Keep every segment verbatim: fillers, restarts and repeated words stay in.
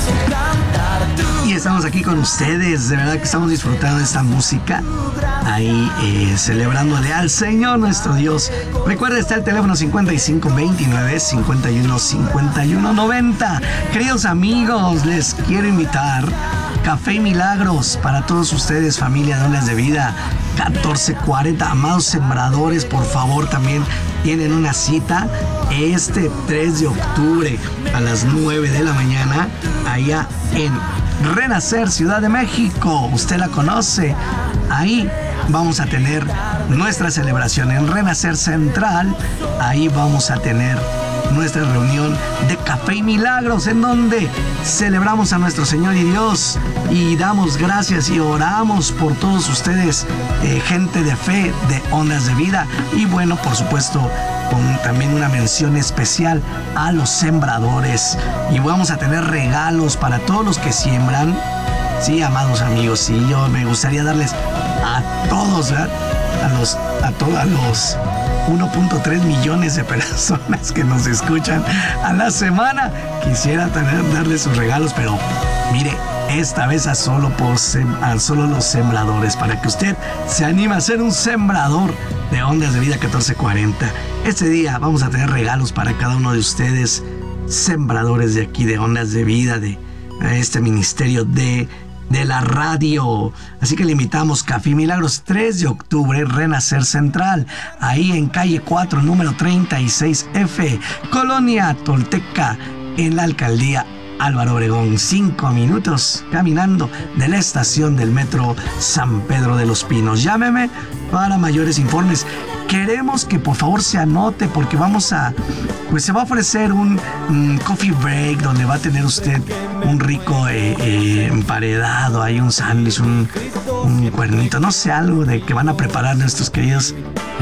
Y estamos aquí con ustedes, de verdad que estamos disfrutando de esta música, ahí eh, celebrándole al Señor nuestro Dios. Recuerda, está el teléfono cincuenta y cinco veintinueve cincuenta y uno cincuenta y uno noventa. Queridos amigos, les quiero invitar Café y Milagros para todos ustedes, familia de Ondas de Vida, catorce cuarenta. Amados sembradores, por favor, también tienen una cita este tres de octubre a las nueve de la mañana, allá en Renacer, Ciudad de México. Usted la conoce. Ahí vamos a tener nuestra celebración en Renacer Central. Ahí vamos a tener nuestra reunión de Café y Milagros, en donde celebramos a nuestro Señor y Dios y damos gracias y oramos por todos ustedes, eh, gente de fe, de Ondas de Vida. Y bueno, por supuesto, con también una mención especial a los sembradores. Y vamos a tener regalos para todos los que siembran. Sí, amados amigos, sí, yo me gustaría darles a todos, ¿verdad? A los, a todos, a los uno punto tres millones de personas que nos escuchan a la semana. Quisiera tener, darles sus regalos, pero mire, esta vez a solo, por sem- a solo los sembradores, para que usted se anime a ser un sembrador de Ondas de Vida catorce cuarenta. Este día vamos a tener regalos para cada uno de ustedes, sembradores de aquí de Ondas de Vida, de este ministerio de de la radio. Así que le invitamos, Café y Milagros, tres de octubre, Renacer Central, ahí en calle cuatro, número treinta y seis F, Colonia Tolteca, en la alcaldía Álvaro Obregón. Cinco minutos caminando de la estación del metro San Pedro de los Pinos. Llámeme para mayores informes. Queremos que por favor se anote, porque vamos a, pues se va a ofrecer un, un coffee break donde va a tener usted un rico eh, eh, emparedado, hay un sándwich, un, un cuernito, no sé, algo de que van a preparar nuestros queridos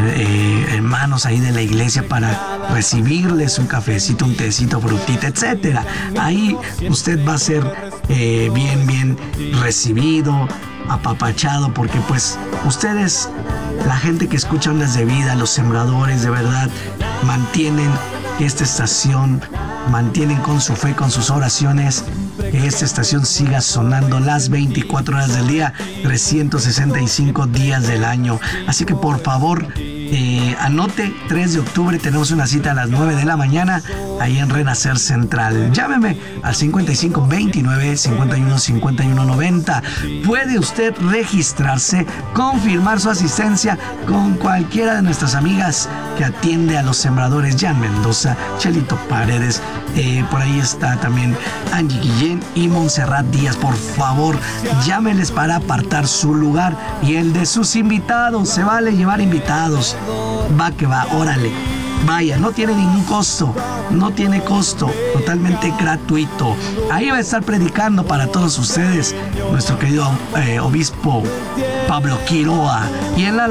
eh, hermanos ahí de la iglesia para recibirles un cafecito, un tecito, frutita, etcétera. Ahí usted va a ser eh, bien, bien recibido, apapachado, porque pues ustedes, la gente que escucha Ondas de Vida, los sembradores, de verdad mantienen que esta estación, mantienen con su fe, con sus oraciones, que esta estación siga sonando las veinticuatro horas del día, trescientos sesenta y cinco días del año. Así que por favor, eh, anote, tres de octubre tenemos una cita a las nueve de la mañana ahí en Renacer Central. Llámeme al cincuenta y cinco veintinueve cincuenta y uno cincuenta y uno noventa. Puede usted registrarse, confirmar su asistencia con cualquiera de nuestras amigas que atiende a los sembradores: Jan Mendoza, Chelito Paredes, eh, por ahí está también Angie Guillén y Montserrat Díaz. Por favor, llámenles para apartar su lugar y el de sus invitados. Se vale llevar invitados. Va que va, órale. Vaya, no tiene ningún costo, no tiene costo, totalmente gratuito. Ahí va a estar predicando para todos ustedes nuestro querido eh, obispo Pablo Quiroa. Y en la